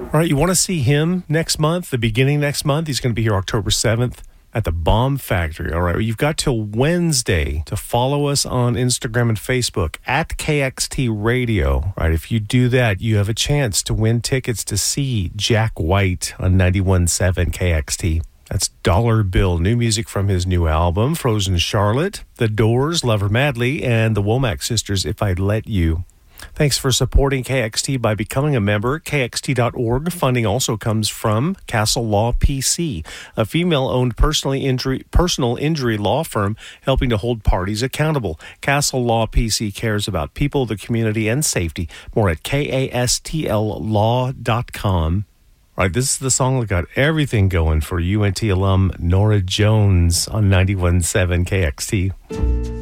All right, you want to see him next month, the beginning next month? He's going to be here October 7th at the Bomb Factory. All right, you've got till Wednesday to follow us on Instagram and Facebook at KXT Radio. All right, if you do that, you have a chance to win tickets to see Jack White on 91.7 KXT. That's Dollar Bill, new music from his new album, Frozen Charlotte, The Doors, Love Her Madly, and the Womack Sisters, If I'd Let You. Thanks for supporting KXT by becoming a member at KXT.org. Funding also comes from Castle Law PC, a female-owned personal injury law firm helping to hold parties accountable. Castle Law PC cares about people, the community, and safety. More at KASTLlaw.com. All right, this is the song that got everything going for UNT alum Nora Jones on 91.7 KXT.